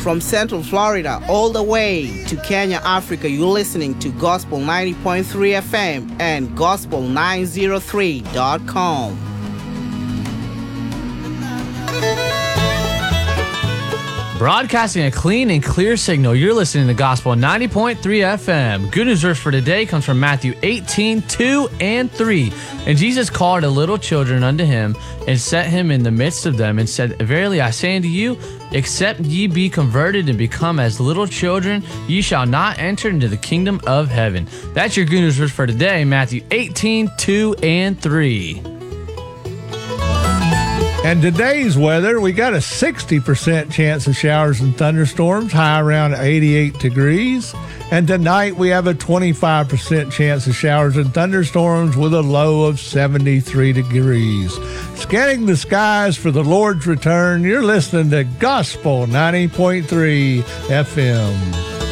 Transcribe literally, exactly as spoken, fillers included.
From Central Florida all the way to Kenya, Africa, you're listening to Gospel ninety point three F M and gospel nine oh three dot com. Broadcasting a clean and clear signal, you're listening to Gospel ninety point three F M. Good news verse for today comes from Matthew eighteen, two and three. And Jesus called a little children unto him, and set him in the midst of them, and said, Verily I say unto you, except ye be converted and become as little children, ye shall not enter into the kingdom of heaven. That's your good news verse for today, Matthew eighteen, two and three. And today's weather, we got a sixty percent chance of showers and thunderstorms, high around eighty-eight degrees. And tonight we have a twenty-five percent chance of showers and thunderstorms with a low of seventy-three degrees. Scanning the skies for the Lord's return, you're listening to Gospel ninety point three F M.